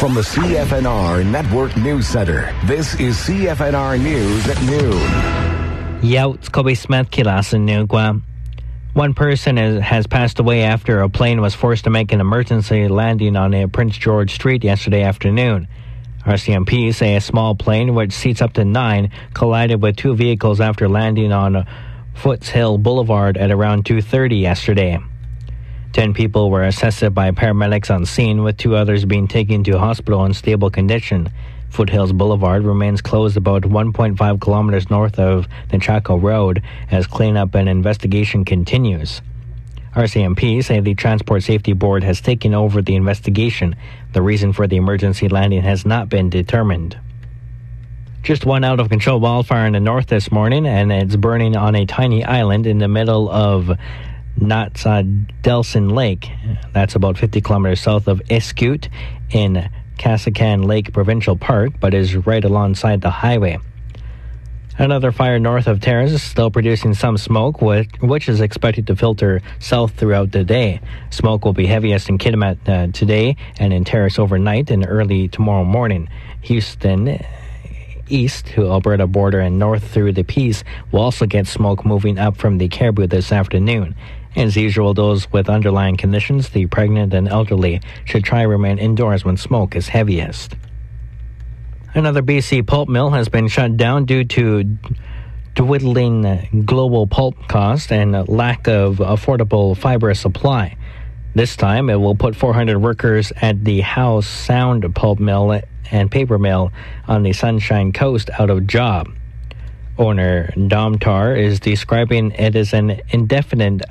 From the CFNR Network News Center, this is CFNR News at noon. Youts Kobe Smith Kilasan Nugwa. One person has passed away after a plane was forced to make an emergency landing on Prince George Street yesterday afternoon. RCMP say a small plane, which seats up to 9, collided with two vehicles after landing on Footshill Boulevard at around 2:30 yesterday. 10 people were assessed by paramedics on scene, with 2 others being taken to hospital in stable condition. Foothills Boulevard remains closed about 1.5 kilometers north of the Chaco Road as cleanup and investigation continues. RCMP say the Transport Safety Board has taken over the investigation. The reason for the emergency landing has not been determined. Just one out-of-control wildfire in the north this morning, and it's burning on a tiny island in the middle of Delson Lake. That's about 50 kilometers south of Iskut in Casacan Lake Provincial Park, but is right alongside the highway. Another fire north of Terrace is still producing some smoke, which is expected to filter south throughout the day. Smoke will be heaviest in Kitimat today and in Terrace overnight and early tomorrow morning. Houston east to Alberta border and north through the Peace will also get smoke moving up from the Caribou this afternoon. As usual, those with underlying conditions, the pregnant and elderly, should try to remain indoors when smoke is heaviest. Another BC pulp mill has been shut down due to dwindling global pulp costs and lack of affordable fiber supply. This time, it will put 400 workers at the Howe Sound pulp mill and paper mill on the Sunshine Coast out of job. Owner Domtar is describing it as an indefinite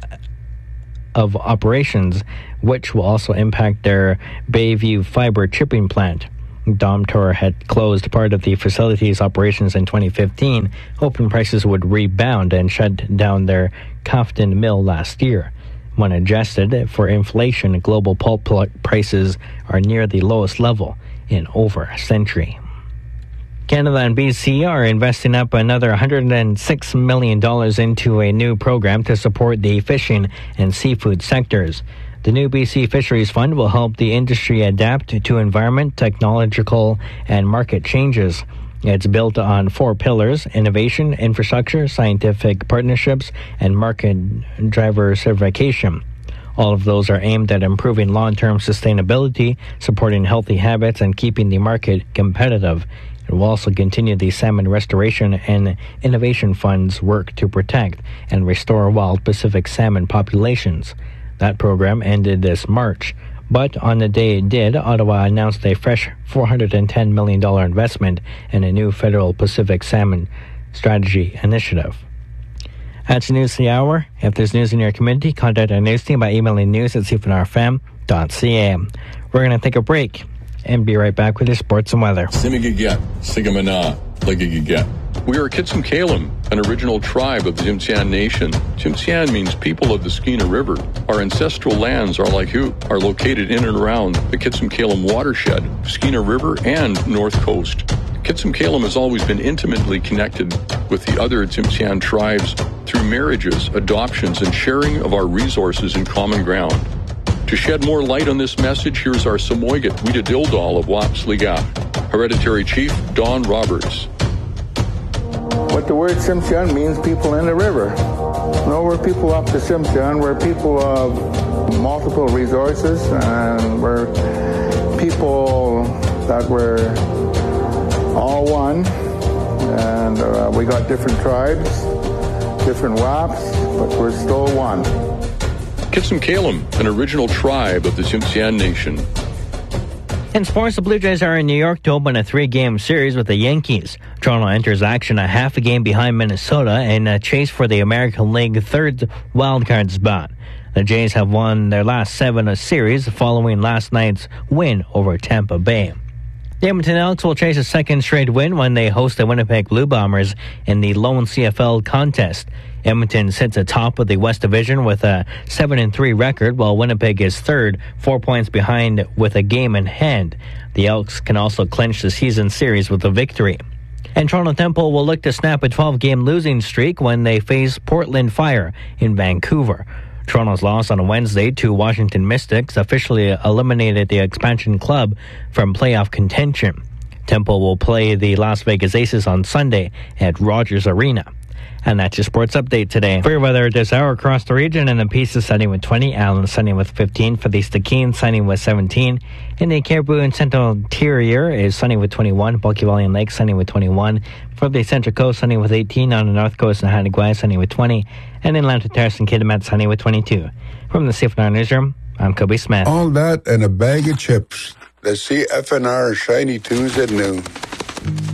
of operations, which will also impact their Bayview fiber chipping plant. Domtar had closed part of the facility's operations in 2015, hoping prices would rebound, and shut down their Coughton mill last year. When adjusted for inflation, global pulp prices are near the lowest level in over a century. Canada and BC are investing up another $106 million into a new program to support the fishing and seafood sectors. The new BC Fisheries Fund will help the industry adapt to environment, technological, and market changes. It's built on 4 pillars: innovation, infrastructure, scientific partnerships, and market driver certification. All of those are aimed at improving long-term sustainability, supporting healthy habits, and keeping the market competitive. It will also continue the Salmon Restoration and Innovation Fund's work to protect and restore wild Pacific salmon populations. That program ended this March, but on the day it did, Ottawa announced a fresh $410 million investment in a new federal Pacific Salmon Strategy Initiative. That's News of the Hour. If there's news in your community, contact our news team by emailing news@cfnrfm.ca. We're going to take a break and be right back with your sports and weather. We are Kitsum Kalim, an original tribe of the Tsimshian Nation. Tsimshian means people of the Skeena River. Our ancestral lands are located in and around the Kitsum Kalim watershed, Skeena River, and North Coast. Kitsum Kalim has always been intimately connected with the other Tsimshian tribes through marriages, adoptions, and sharing of our resources and common ground. To shed more light on this message, here's our Samoygat Wida Dildal of Wapsliga, Hereditary Chief Don Roberts. What the word Tsimshian means, people in the river. No, we're people up the Tsimshian. We're people of multiple resources, and we're people that we're all one. And we got different tribes, different WAPs, but we're still one. Kitsum Kalim, an original tribe of the Tsimshian Nation. In sports, the Blue Jays are in New York to open a 3-game series with the Yankees. Toronto enters action a half a game behind Minnesota in a chase for the American League third wildcard spot. The Jays have won their last 7 series following last night's win over Tampa Bay. The Edmonton Elks will chase a second straight win when they host the Winnipeg Blue Bombers in the lone CFL contest. Edmonton sits atop of the West Division with a 7-3 record, while Winnipeg is third, 4 points behind with a game in hand. The Elks can also clinch the season series with a victory. And Toronto Temple will look to snap a 12-game losing streak when they face Portland Fire in Vancouver. Toronto's loss on Wednesday to Washington Mystics officially eliminated the expansion club from playoff contention. Temple will play the Las Vegas Aces on Sunday at Rogers Arena. And that's your sports update today. For your weather this hour across the region, in the Peace is sunny with 20, Allen sunny with 15, for the Stikine sunny with 17. In the Caribou and Central Interior is sunny with 21, Bulky Valley and Lake sunny with 21. For the Central Coast, sunny with 18, on the North Coast and Haida-Gwaii sunny with 20, and in Lambton Terrace and Kitimat sunny with 22. From the CFNR Newsroom, I'm Kobe Smith. All that and a bag of chips. The CFNR Shiny Tues at noon.